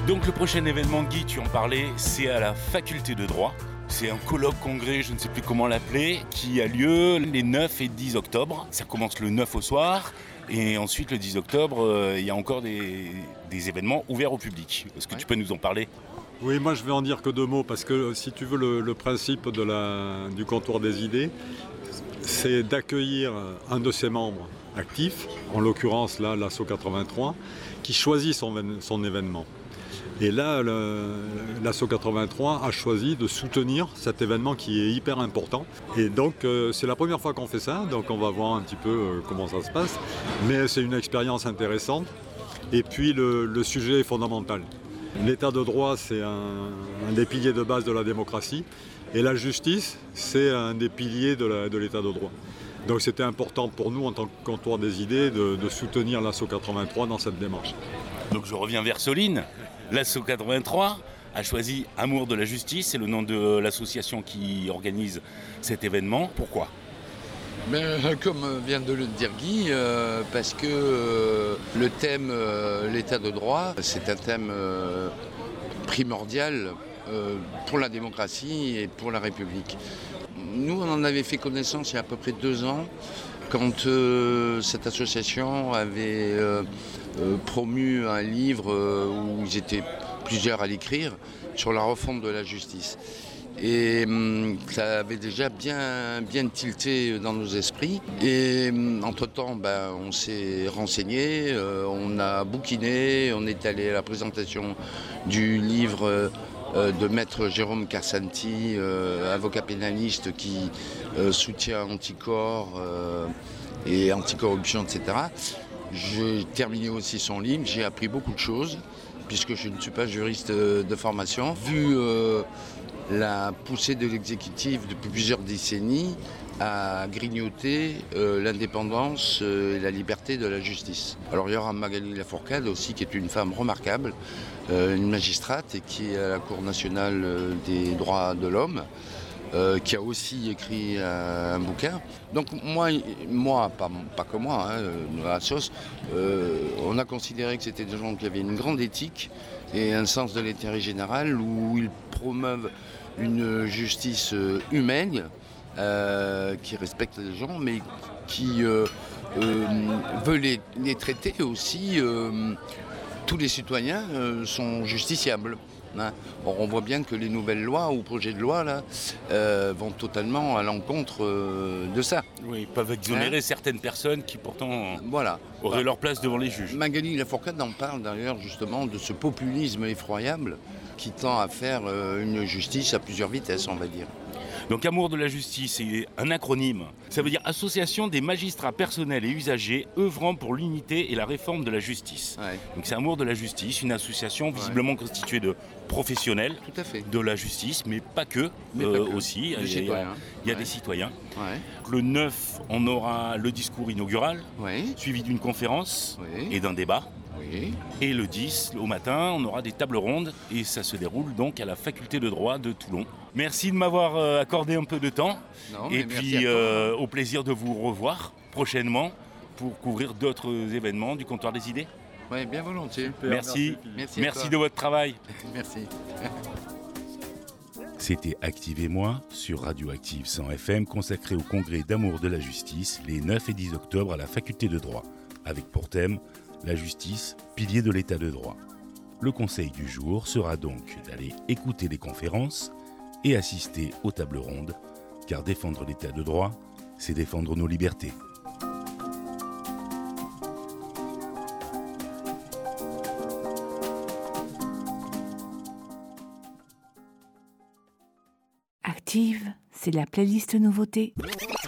Donc le prochain événement, Guy, tu en parlais, c'est à la faculté de droit. C'est un colloque-congrès, je ne sais plus comment l'appeler, qui a lieu les 9 et 10 octobre. Ça commence le 9 au soir. Et ensuite, le 10 octobre, il y a encore des événements ouverts au public. Est-ce que tu peux nous en parler ? Oui, moi je vais en dire que 2 mots, parce que si tu veux, le principe du comptoir des idées, c'est d'accueillir un de ses membres actifs, en l'occurrence là, l'Asso 83, qui choisit son événement. Et là, l'Asso 83 a choisi de soutenir cet événement qui est hyper important. Et donc, c'est la première fois qu'on fait ça, donc on va voir un petit peu comment ça se passe. Mais c'est une expérience intéressante. Et puis, le sujet est fondamental. L'état de droit, c'est un des piliers de base de la démocratie. Et la justice, c'est un des piliers de l'état de droit. Donc, c'était important pour nous, en tant que comptoir des idées, de soutenir l'Asso 83 dans cette démarche. Donc, je reviens vers Soline. L'Asso 83 a choisi Amour de la justice, c'est le nom de l'association qui organise cet événement. Pourquoi ? Comme vient de le dire Guy, parce que le thème l'état de droit, c'est un thème primordial pour la démocratie et pour la République. Nous, on en avait fait connaissance il y a à peu près 2 ans, quand cette association avait promu un livre où ils étaient plusieurs à l'écrire sur la refonte de la justice. Et ça avait déjà bien tilté dans nos esprits. Et entre-temps, on s'est renseigné, on a bouquiné, on est allé à la présentation du livre de maître Jérôme Carsanti, avocat pénaliste qui soutient Anticorps et anticorruption, etc. J'ai terminé aussi son livre, j'ai appris beaucoup de choses, puisque je ne suis pas juriste de formation. Vu la poussée de l'exécutif depuis plusieurs décennies à grignoter l'indépendance et la liberté de la justice. Alors il y aura Magali Lafourcade aussi, qui est une femme remarquable, une magistrate et qui est à la Cour nationale des droits de l'homme, qui a aussi écrit un bouquin. Donc moi pas que moi, la SOS, on a considéré que c'était des gens qui avaient une grande éthique et un sens de l'intérêt général, où ils promeuvent une justice humaine, qui respecte les gens, mais qui veut les traiter aussi. Tous les citoyens sont justiciables. Or, on voit bien que les nouvelles lois ou projets de loi là, vont totalement à l'encontre de ça. Oui, ils peuvent exonérer certaines personnes qui pourtant auraient leur place devant les juges. Magali Lafourcade en parle d'ailleurs justement de ce populisme effroyable qui tend à faire une justice à plusieurs vitesses, on va dire. Donc Amour de la justice, c'est un acronyme. Ça veut dire Association des magistrats personnels et usagers œuvrant pour l'unité et la réforme de la justice. Ouais. Donc c'est Amour de la justice, une association visiblement constituée de professionnels de la justice, mais pas que, aussi. Il y a des citoyens. Ouais. Le 9, on aura le discours inaugural, suivi d'une conférence et d'un débat. Oui. Et le 10, au matin, on aura des tables rondes et ça se déroule donc à la faculté de droit de Toulon. Merci de m'avoir accordé un peu de temps et puis au plaisir de vous revoir prochainement pour couvrir d'autres événements du comptoir des idées. Oui, bien volontiers. Super, merci de votre travail. Merci. C'était Active et moi sur Radioactive 100 FM, consacré au congrès d'Amour de la justice les 9 et 10 octobre à la faculté de droit, avec pour thème la justice, pilier de l'état de droit. Le conseil du jour sera donc d'aller écouter les conférences et assister aux tables rondes, car défendre l'état de droit, c'est défendre nos libertés. Active, c'est la playlist nouveauté.